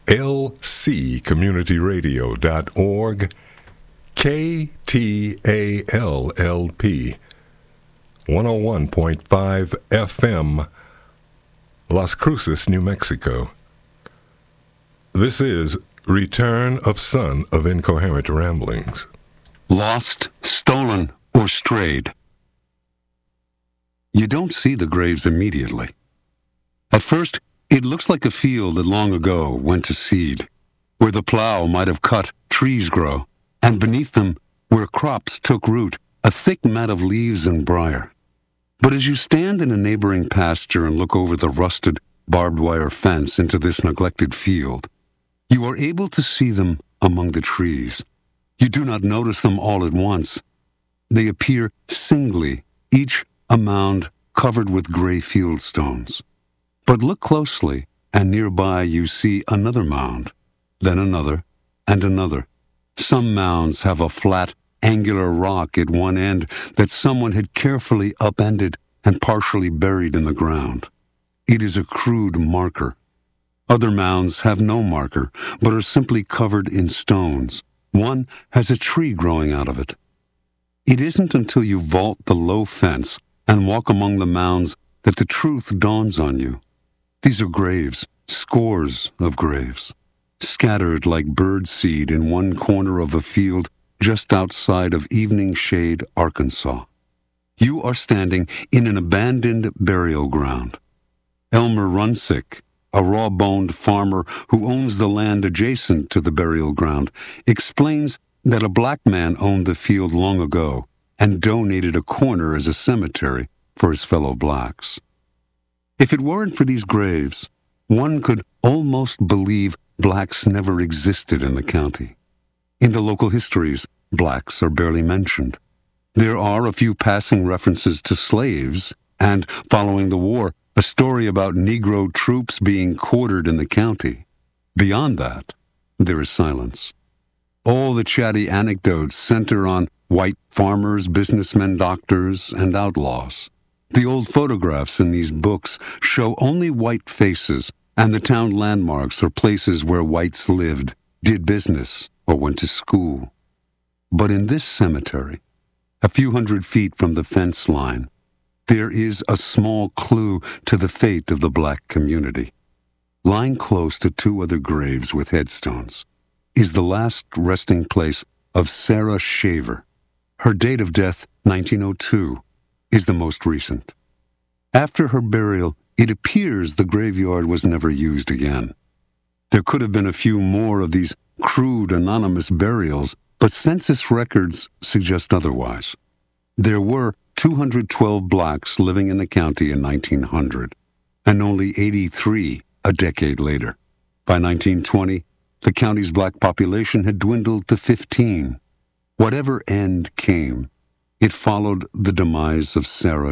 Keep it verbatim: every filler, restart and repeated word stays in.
L C community radio dot org, K T A L L P, one oh one point five F M, Las Cruces, New Mexico. This is Return of Son of Incoherent Ramblings. Lost, stolen, or strayed. You don't see the graves immediately. At first, it looks like a field that long ago went to seed, where the plow might have cut, trees grow, and beneath them, where crops took root, a thick mat of leaves and briar. But as you stand in a neighboring pasture and look over the rusted, barbed wire fence into this neglected field, you are able to see them among the trees. You do not notice them all at once. They appear singly, each a mound covered with gray field stones. But look closely, and nearby you see another mound, then another, and another. Some mounds have a flat, angular rock at one end that someone had carefully upended and partially buried in the ground. It is a crude marker. Other mounds have no marker, but are simply covered in stones. One has a tree growing out of it. It isn't until you vault the low fence and walk among the mounds that the truth dawns on you. These are graves, scores of graves, scattered like bird seed in one corner of a field just outside of Evening Shade, Arkansas. You are standing in an abandoned burial ground. Elmer Runsick, a raw-boned farmer who owns the land adjacent to the burial ground, explains that a black man owned the field long ago and donated a corner as a cemetery for his fellow blacks. If it weren't for these graves, one could almost believe blacks never existed in the county. In the local histories, blacks are barely mentioned. There are a few passing references to slaves, and, following the war, a story about Negro troops being quartered in the county. Beyond that, there is silence. All the chatty anecdotes center on white farmers, businessmen, doctors, and outlaws. The old photographs in these books show only white faces, and the town landmarks are places where whites lived, did business, or went to school. But in this cemetery, a few hundred feet from the fence line, there is a small clue to the fate of the black community. Lying close to two other graves with headstones is the last resting place of Sarah Shaver. Her date of death, nineteen oh two, is the most recent. After her burial, it appears the graveyard was never used again. There could have been a few more of these crude, anonymous burials, but census records suggest otherwise. There were two hundred twelve blacks living in the county in nineteen hundred, and only eighty-three a decade later. By nineteen twenty, the county's black population had dwindled to fifteen. Whatever end came, it followed the demise of Sarah